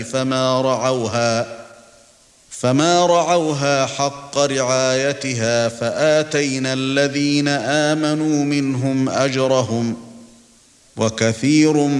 فما رعوها حق رعايتها فآتينا الذين آمنوا منهم أجرهم وكثير